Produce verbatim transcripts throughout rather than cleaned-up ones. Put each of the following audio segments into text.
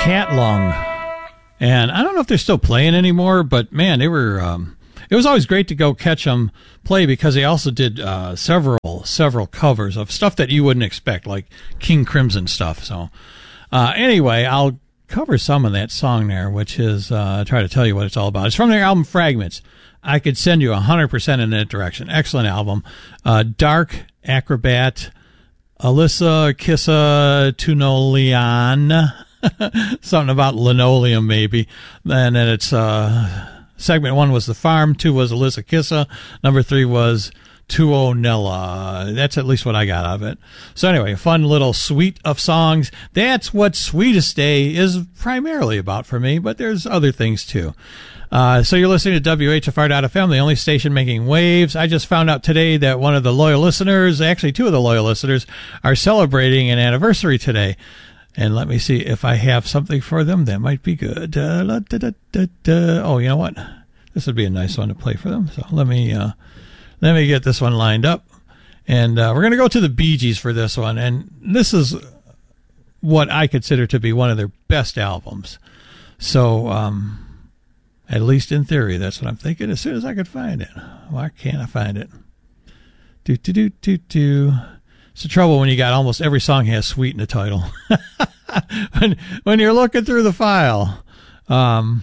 Cat Lung. And I don't know if they're still playing anymore, but man, they were, um, it was always great to go catch them play because they also did uh, several, several covers of stuff that you wouldn't expect, like King Crimson stuff. So uh, anyway, I'll cover some of that song there, which is, uh, try to tell you what it's all about. It's from their album Fragments. I could send you one hundred percent in that direction. Excellent album. Uh, Dark Acrobat, Alyssa Kissa Tunoleon. Something about linoleum, maybe. And then it's uh, segment one was The Farm, two was Alyssa Kissa, number three was Tuonella. That's at least what I got out of it. So anyway, a fun little suite of songs. That's what Sweetest Day is primarily about for me, but there's other things too. Uh, so you're listening to W H F R dot F M, the only station making waves. I just found out today that one of the loyal listeners, actually two of the loyal listeners, are celebrating an anniversary today. And let me see if I have something for them that might be good. Uh, da, da, da, da. Oh, you know what? This would be a nice one to play for them. So let me uh, let me get this one lined up. And uh, we're going to go to the Bee Gees for this one. And this is what I consider to be one of their best albums. So um, at least in theory, that's what I'm thinking as soon as I could find it. Why can't I find it? Do, do, do, do, do. It's the trouble when you got almost every song has Sweet in the title. when, when you're looking through the file. Um,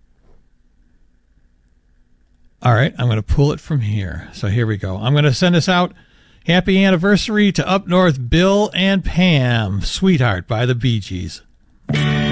all right, I'm going to pull it from here. So here we go. I'm going to send this out. Happy anniversary to Up North Bill and Pam. Sweetheart by the Bee Gees.